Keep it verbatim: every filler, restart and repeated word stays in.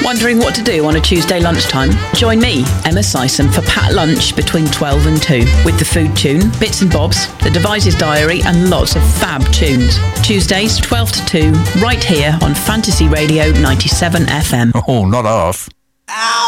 Wondering what to do on a Tuesday lunchtime? Join me, Emma Sison, for Pat Lunch between twelve and two, with the food tune, bits and bobs, the Devices Diary, and lots of fab tunes. Tuesdays, twelve to two, right here on Fantasy Radio ninety-seven F M. Oh, not half. Ow!